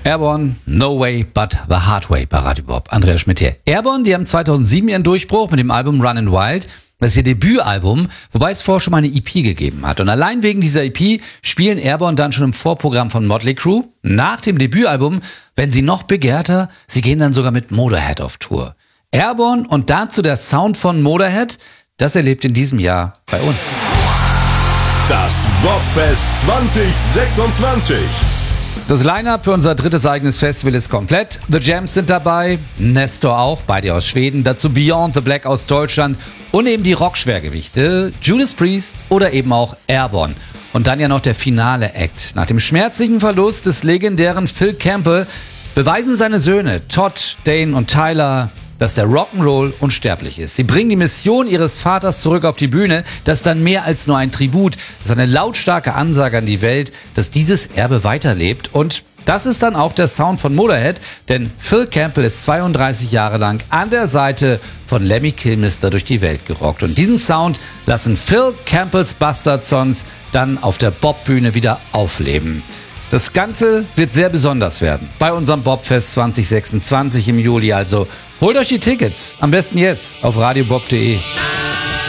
Airborne, No Way But The Hard Way bei Radio Bob. Andreas Schmidt hier. Airborne, die haben 2007 ihren Durchbruch mit dem Album Runnin' Wild. Das ist ihr Debütalbum, wobei es vorher schon mal eine EP gegeben hat. Und allein wegen dieser EP spielen Airborne dann schon im Vorprogramm von Motley Crue. Nach dem Debütalbum werden sie noch begehrter. Sie gehen dann sogar mit Motorhead auf Tour. Airborne und dazu der Sound von Motorhead, das erlebt in diesem Jahr bei uns. Das Bobfest 2026. Das Line-Up für unser drittes eigenes Festival ist komplett. The Jams sind dabei, Nestor auch, beide aus Schweden, dazu Beyond the Black aus Deutschland und eben die Rockschwergewichte, Judas Priest oder eben auch Airborne. Und dann ja noch der Finale-Act. Nach dem schmerzlichen Verlust des legendären Phil Campbell beweisen seine Söhne Todd, Dane und Tyler, dass der Rock'n'Roll unsterblich ist. Sie bringen die Mission ihres Vaters zurück auf die Bühne. Das ist dann mehr als nur ein Tribut. Das ist eine lautstarke Ansage an die Welt, dass dieses Erbe weiterlebt. Und das ist dann auch der Sound von Motorhead, denn Phil Campbell ist 32 Jahre lang an der Seite von Lemmy Kilmister durch die Welt gerockt. Und diesen Sound lassen Phil Campbells Bastard Sons dann auf der Bobbühne wieder aufleben. Das Ganze wird sehr besonders werden bei unserem Bobfest 2026 im Juli. Also holt euch die Tickets, am besten jetzt auf radiobob.de.